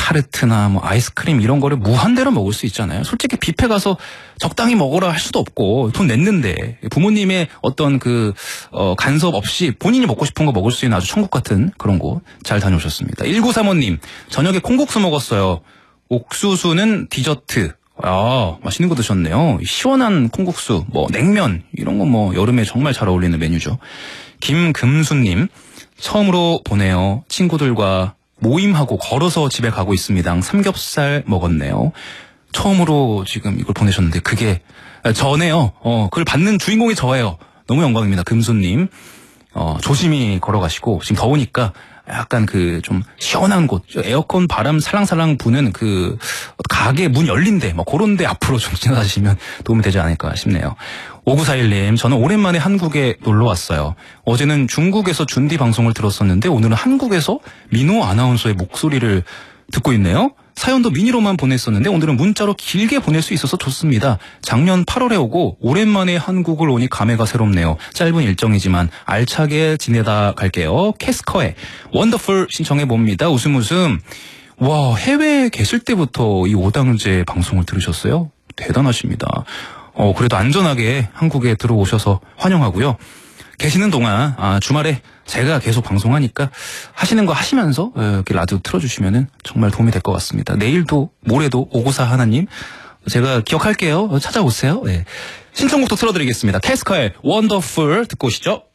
타르트나 뭐 아이스크림 이런 거를 무한대로 먹을 수 있잖아요. 솔직히 뷔페 가서 적당히 먹으라 할 수도 없고 돈 냈는데 부모님의 어떤 간섭 없이 본인이 먹고 싶은 거 먹을 수 있는 아주 천국 같은 그런 곳 잘 다녀오셨습니다. 1935님 저녁에 콩국수 먹었어요. 옥수수는 디저트. 아, 맛있는 거 드셨네요. 시원한 콩국수, 뭐 냉면 이런 거 뭐 여름에 정말 잘 어울리는 메뉴죠. 김금수님 처음으로 보내요. 친구들과 모임하고 걸어서 집에 가고 있습니다. 삼겹살 먹었네요. 처음으로 지금 이걸 보내셨는데 그게 저네요. 그걸 받는 주인공이 저예요. 너무 영광입니다. 금수님. 조심히 걸어가시고 지금 더우니까 약간 좀 시원한 곳, 에어컨 바람 살랑살랑 부는 가게 문 열린데 뭐 그런 데 앞으로 좀 지나가시면 도움이 되지 않을까 싶네요. 5941님, 저는 오랜만에 한국에 놀러 왔어요. 어제는 중국에서 준디 방송을 들었었는데 오늘은 한국에서 민호 아나운서의 목소리를 듣고 있네요. 사연도 미니로만 보냈었는데 오늘은 문자로 길게 보낼 수 있어서 좋습니다. 작년 8월에 오고 오랜만에 한국을 오니 감회가 새롭네요. 짧은 일정이지만 알차게 지내다 갈게요. 캐스커의 원더풀 신청해봅니다. 웃음. 와, 해외에 계실 때부터 이 오당제 방송을 들으셨어요? 대단하십니다. 그래도 안전하게 한국에 들어오셔서 환영하고요. 계시는 동안 주말에 제가 계속 방송하니까 하시는 거 하시면서 이렇게 라디오 틀어주시면은 정말 도움이 될 것 같습니다. 내일도 모레도 594 하나님 제가 기억할게요. 찾아오세요. 네. 신청곡도 틀어드리겠습니다. 캐스커의 원더풀 듣고 오시죠.